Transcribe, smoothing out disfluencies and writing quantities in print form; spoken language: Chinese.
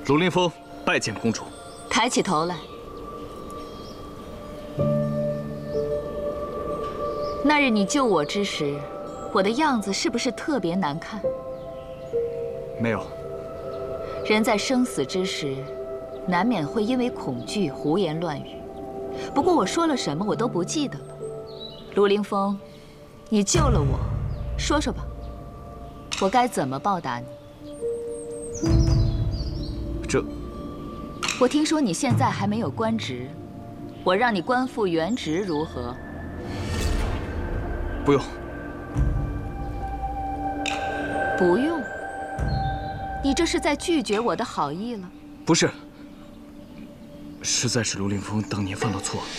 卢凌风拜见公主。 抬起头来。那日你救我之时，我的样子是不是特别难看？ 没有。 人在生死之时，难免会因为恐惧胡言乱语。不过我说了什么，我都不记得了。卢凌风，你救了我，说说吧，我该怎么报答你？ 这…… 我听说你现在还没有官职，我让你官复原职如何？ 不用。 不用？你这是在拒绝我的好意了？ 不是，实在是卢凌风当年犯了错，